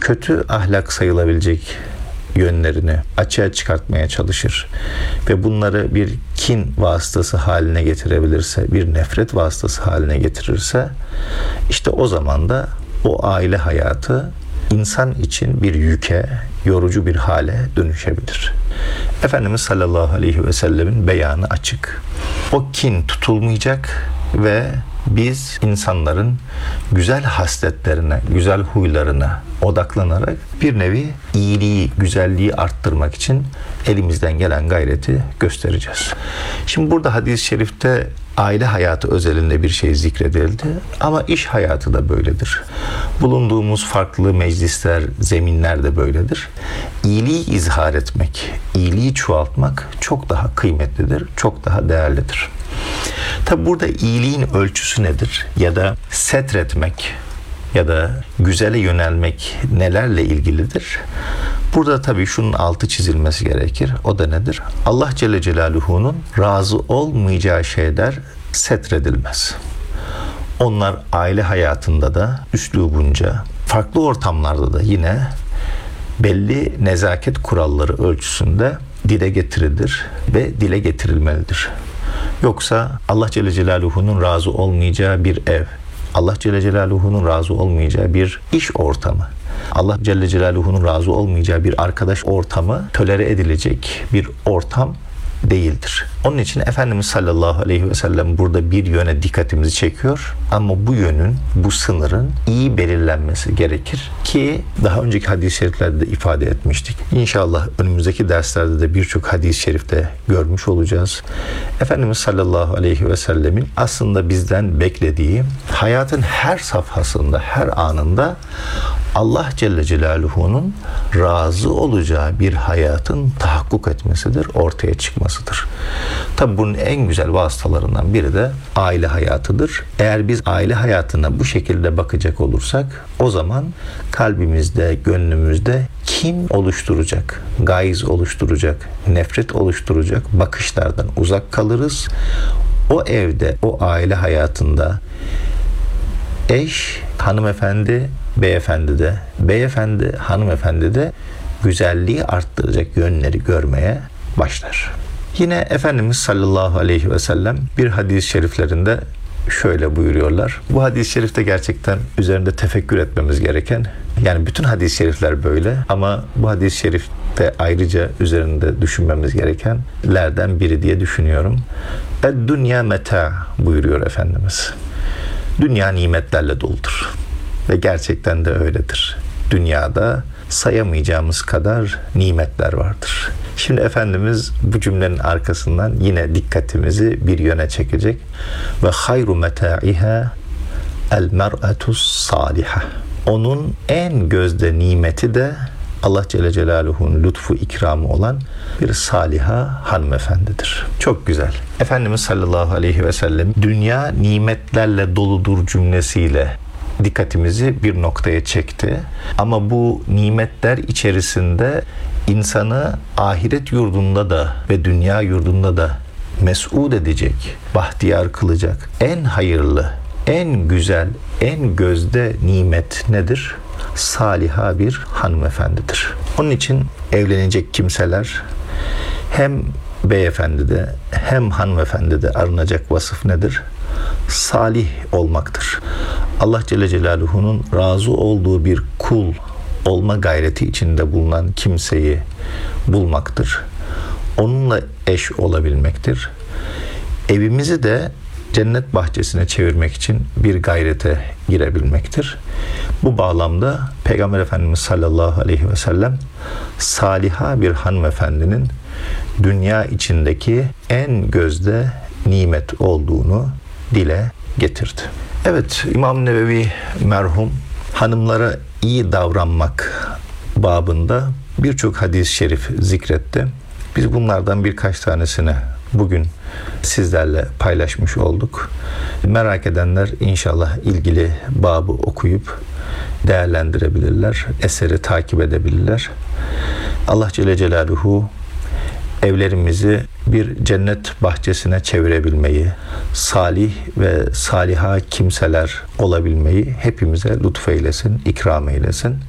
kötü ahlak sayılabilecek yönlerini açığa çıkartmaya çalışır ve bunları bir kin vasıtası haline getirebilirse, bir nefret vasıtası haline getirirse, işte o zaman da o aile hayatı insan için bir yüke, yorucu bir hale dönüşebilir. Efendimiz sallallahu aleyhi ve sellemin beyanı açık. O kin tutulmayacak ve biz insanların güzel hasletlerine, güzel huylarına odaklanarak bir nevi iyiliği, güzelliği arttırmak için elimizden gelen gayreti göstereceğiz. Şimdi burada hadis-i şerifte aile hayatı özelinde bir şey zikredildi ama iş hayatı da böyledir. Bulunduğumuz farklı meclisler, zeminler de böyledir. İyiliği izhar etmek, iyiliği çoğaltmak çok daha kıymetlidir, çok daha değerlidir. Tabi burada iyiliğin ölçüsü nedir? Ya da setretmek ya da güzele yönelmek nelerle ilgilidir? Burada tabii şunun altı çizilmesi gerekir. O da nedir? Allah Celle Celaluhu'nun razı olmayacağı şeyler setredilmez. Onlar aile hayatında da üslubunca, farklı ortamlarda da yine belli nezaket kuralları ölçüsünde dile getirilir ve dile getirilmelidir. Yoksa Allah Celle Celaluhu'nun razı olmayacağı bir ev, Allah Celle Celaluhu'nun razı olmayacağı bir iş ortamı, Allah Celle Celaluhu'nun razı olmayacağı bir arkadaş ortamı tolere edilecek bir ortam değildir. Onun için Efendimiz sallallahu aleyhi ve sellem burada bir yöne dikkatimizi çekiyor ama bu yönün, bu sınırın iyi belirlenmesi gerekir ki daha önceki hadis-i şeriflerde de ifade etmiştik. İnşallah önümüzdeki derslerde de birçok hadis-i şerifte görmüş olacağız. Efendimiz sallallahu aleyhi ve sellemin aslında bizden beklediği hayatın her safhasında, her anında Allah Celle Celaluhu'nun razı olacağı bir hayatın tahakkuk etmesidir, ortaya çıkmasıdır. Tabi bunun en güzel vasıtalarından biri de aile hayatıdır. Eğer biz aile hayatına bu şekilde bakacak olursak, o zaman kalbimizde, gönlümüzde kin oluşturacak, gayz oluşturacak, nefret oluşturacak bakışlardan uzak kalırız. O evde, o aile hayatında eş, hanımefendi, beyefendi de, beyefendi, hanımefendi de güzelliği arttıracak yönleri görmeye başlar. Yine Efendimiz sallallahu aleyhi ve sellem bir hadis-i şeriflerinde şöyle buyuruyorlar. Bu hadis-i şerifte gerçekten üzerinde tefekkür etmemiz gereken, yani bütün hadis-i şerifler böyle ama bu hadis-i şerifte ayrıca üzerinde düşünmemiz gerekenlerden biri diye düşünüyorum. "Dünya meta" buyuruyor Efendimiz. Dünya nimetlerle doludur. Ve gerçekten de öyledir. Dünyada sayamayacağımız kadar nimetler vardır. Şimdi Efendimiz bu cümlenin arkasından yine dikkatimizi bir yöne çekecek. Ve hayru metaiha el mer'atus saliha. Onun en gözde nimeti de Allah Celle Celaluhu'nun lütfu ikramı olan bir saliha hanımefendidir. Çok güzel. Efendimiz sallallahu aleyhi ve sellem dünya nimetlerle doludur cümlesiyle dikkatimizi bir noktaya çekti. Ama bu nimetler içerisinde insanı ahiret yurdunda da ve dünya yurdunda da mes'ud edecek, bahtiyar kılacak en hayırlı, en güzel, en gözde nimet nedir? Saliha bir hanımefendidir. Onun için evlenecek kimseler hem beyefendide hem hanımefendide arınacak vasıf nedir? Salih olmaktır. Allah Celle Celaluhu'nun razı olduğu bir kul olma gayreti içinde bulunan kimseyi bulmaktır. Onunla eş olabilmektir. Evimizi de cennet bahçesine çevirmek için bir gayrete girebilmektir. Bu bağlamda Peygamber Efendimiz sallallahu aleyhi ve sellem saliha bir hanımefendinin dünya içindeki en gözde nimet olduğunu dile getirdi. Evet, İmam Nevevi merhum hanımlara iyi davranmak babında birçok hadis-i şerif zikretti. Biz bunlardan birkaç tanesini bugün sizlerle paylaşmış olduk. Merak edenler inşallah ilgili babı okuyup değerlendirebilirler, eseri takip edebilirler. Allah Celle Celaluhu evlerimizi bir cennet bahçesine çevirebilmeyi, salih ve saliha kimseler olabilmeyi hepimize lütfeylesin, ikram eylesin.